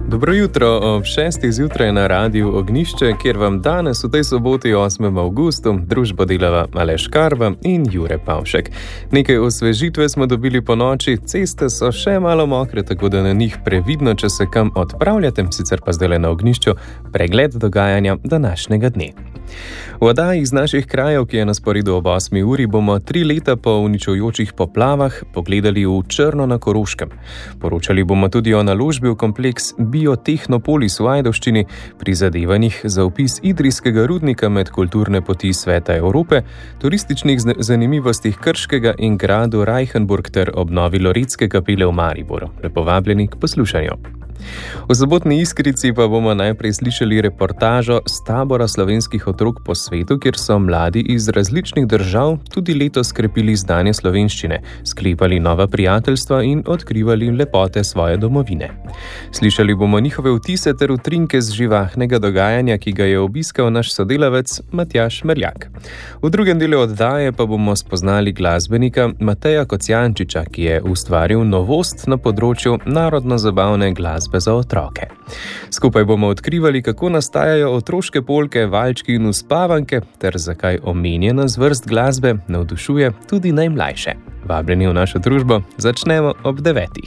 Dobro jutro ob 6. zjutraj na Radiu Ognjišče, kjer vam danes v tej soboti 8. avgustu družbo delava Aleš Karva in Jure Pavšek. Nekaj osvežitve smo dobili po noči, ceste so še malo mokre, tako da na njih previdno, če se kam odpravljate, sicer pa zdaj na Ognjišču pregled dogajanja današnjega dne. V oddaji iz naših krajev, ki je na sporedu ob 8. uri, bomo 3 leta po uničujočih poplavah pogledali v Črno na Koroškem. Poročali bomo tudi o naložbi v kompleks Biotehnopolis v Ajdovščini, prizadevanjih za vpis idrijskega rudnika med kulturne poti Sveta Evrope, turističnih zanimivostih Krškega in gradu Reichenburg ter obnovi Loretske kapele v Mariboru. Lepo vabljeni k poslušanju. V sobotni Iskrici pa bomo najprej slišali reportažo s tabora slovenskih otrok po svetu, kjer so mladi iz različnih držav tudi letos krepili znanje slovenščine, sklepali nova prijateljstva in odkrivali lepote svoje domovine. Slišali bomo njihove vtise ter utrinke z živahnega dogajanja, ki ga je obiskal naš sodelavec Matjaž Merljak. V drugem delu oddaje pa bomo spoznali glasbenika Mateja Kocijančiča, ki je ustvaril novost na področju narodno-zabavne glasbe za otroke. Skupaj bomo odkrivali, kako nastajajo otroške polke, valčki in uspavanke, ter zakaj omenjena zvrst glasbe navdušuje tudi najmlajše. Vabljeni v našo družbo, začnemo ob 9.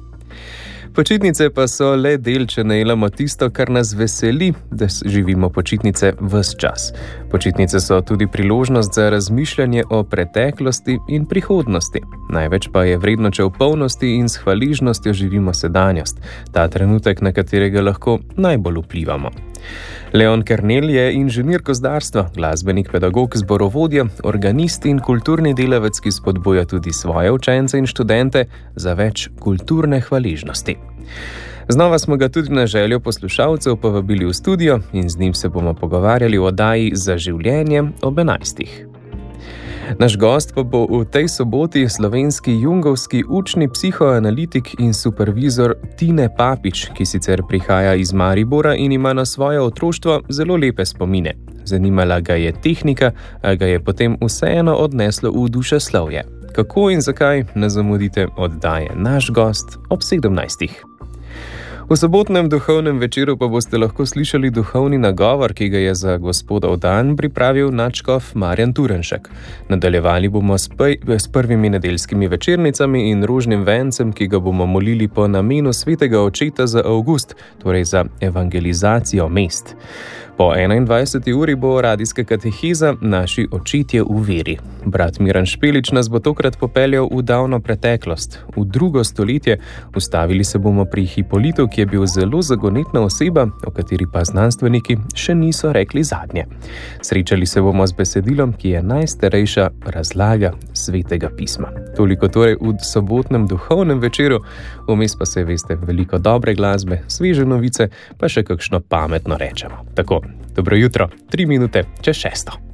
Počitnice pa so le del, če najelamo tisto, kar nas veseli, da živimo počitnice ves čas. Počitnice so tudi priložnost za razmišljanje o preteklosti in prihodnosti. Največ pa je vredno, če v polnosti in s hvaležnostjo živimo sedanjost, ta trenutek, na katerega lahko najbolj vplivamo. Leon Kernel je inženir gozdarstva, glasbenik, pedagog, zborovodja, organist in kulturni delavec, ki spodbuja tudi svoje učence in študente za več kulturne hvaležnosti. Znova smo ga tudi na željo poslušalcev povabili v studio in z njim se bomo pogovarjali o oddaji Za življenje ob 11. Naš gost pa bo v tej soboti slovenski jungovski učni psihoanalitik in supervizor Tine Papič, ki sicer prihaja iz Maribora in ima na svoje otroštvo zelo lepe spomine. Zanimala ga je tehnika, a ga je potem vseeno odneslo v dušeslovje. Kako in zakaj, ne zamudite oddaje Naš gost ob 17. V sobotnem duhovnem večeru pa boste lahko slišali duhovni nagovor, ki ga je za gospodov dan pripravil nadškof Marjan Turnšek. Nadaljevali bomo s prvimi nedeljskimi večernicami in rožnim vencem, ki ga bomo molili po namenu svetega očeta za avgust, torej za evangelizacijo mest. Po 21. uri bo radijska kateheza Naši očetje v veri. Brat Miran Špelič nas bo tokrat popeljal v davno preteklost, v 2. stoletje. Ustavili se bomo pri Hipolitu, ki je bil zelo zagonetna oseba, o kateri pa znanstveniki še niso rekli zadnje. Srečali se bomo z besedilom, ki je najstarejša razlaga Svetega pisma. Toliko torej v sobotnem duhovnem večeru, vmes pa se veste veliko dobre glasbe, sveže novice, pa še kakšno pametno rečemo. Tako, dobro jutro, 3 minute čez 6.